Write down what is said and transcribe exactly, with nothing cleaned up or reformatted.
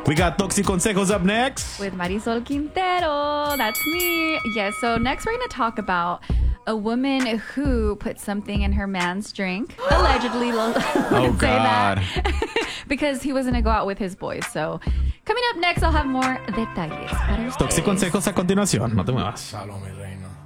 We got Toxic Consejos up next. With Marisol Quintero. That's me. Yes, so next we're going to talk about a woman who put something in her man's drink. Allegedly. Oh, God. Because he was going to go out with his boys. So, coming up next, I'll have more detalles. Toxic Consejos a continuación. No te muevas. Salome, reina.